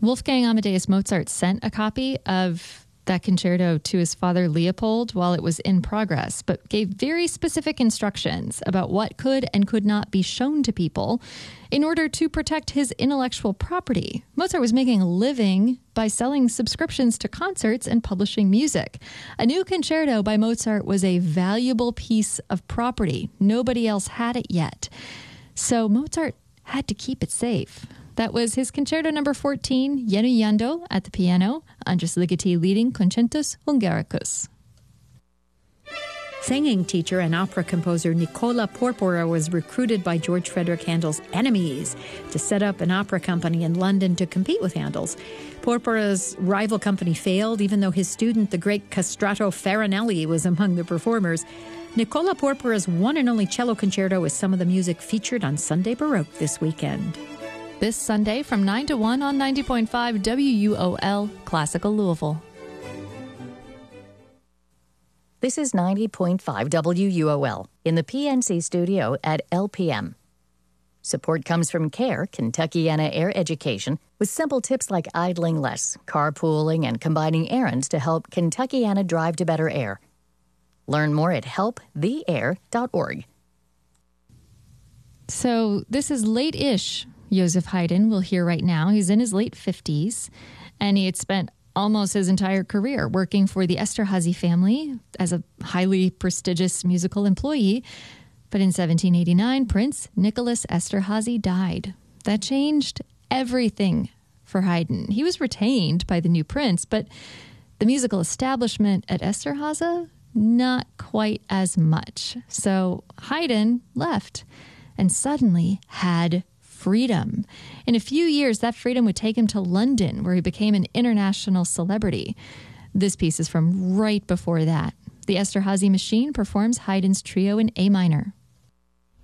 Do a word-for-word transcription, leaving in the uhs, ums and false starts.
Wolfgang Amadeus Mozart sent a copy of that concerto to his father Leopold while it was in progress, but gave very specific instructions about what could and could not be shown to people in order to protect his intellectual property. Mozart was making a living by selling subscriptions to concerts and publishing music. A new concerto by Mozart was a valuable piece of property. Nobody else had it yet. So Mozart had to keep it safe. That was his concerto number fourteen, Jenny Jandl at the piano, Andras Ligeti leading Concertus Hungaricus. Singing teacher and opera composer Nicola Porpora was recruited by George Frederick Handel's enemies to set up an opera company in London to compete with Handel's. Porpora's rival company failed, even though his student, the great Castrato Farinelli, was among the performers. Nicola Porpora's one and only cello concerto is some of the music featured on Sunday Baroque this weekend. This Sunday from nine to one on ninety point five W U O L, Classical Louisville. This is ninety point five W U O L in the P N C studio at L P M. Support comes from CARE, Kentuckiana Air Education, with simple tips like idling less, carpooling, and combining errands to help Kentuckiana drive to better air. Learn more at help the air dot org. So this is late-ish Joseph Haydn we'll hear right now. He's in his late fifties, and he had spent almost his entire career working for the Esterházy family as a highly prestigious musical employee. But in seventeen eighty-nine, Prince Nicholas Esterházy died. That changed everything for Haydn. He was retained by the new prince, but the musical establishment at Esterházy, not quite as much. So Haydn left and suddenly had freedom. In a few years, that freedom would take him to London, where he became an international celebrity. This piece is from right before that. The Esterházy Machine performs Haydn's trio in A minor.